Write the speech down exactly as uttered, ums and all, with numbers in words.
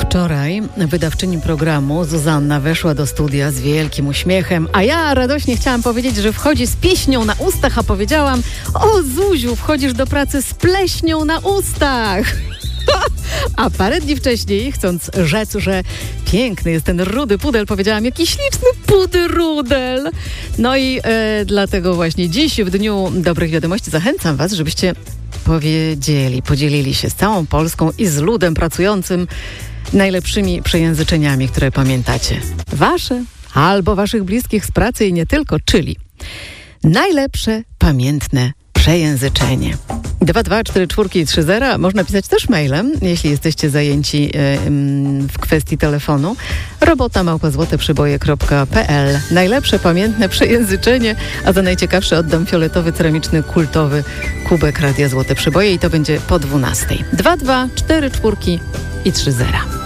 Wczoraj wydawczyni programu Zuzanna weszła do studia z wielkim uśmiechem, a ja radośnie chciałam powiedzieć, że wchodzi z pieśnią na ustach, a powiedziałam: o Zuziu, wchodzisz do pracy z pleśnią na ustach. A parę dni wcześniej, chcąc rzec, że piękny jest ten rudy pudel, powiedziałam: jaki śliczny pudy rudel. No i e, dlatego właśnie dziś, w Dniu Dobrych Wiadomości, zachęcam was, żebyście powiedzieli, podzielili się z całą Polską i z ludem pracującym najlepszymi przejęzyczeniami, które pamiętacie. Wasze albo waszych bliskich z pracy i nie tylko, czyli najlepsze pamiętne przejęzyczenie. dwa dwa cztery cztery trzy zero. Można pisać też mailem, jeśli jesteście zajęci yy, w kwestii telefonu. robota małpa złote przyboje kropka pe el. Najlepsze pamiętne przejęzyczenie, a za najciekawsze oddam fioletowy, ceramiczny, kultowy kubek Radia Złote Przyboje i to będzie po dwunastej. dwa dwa cztery cztery i trzy zero.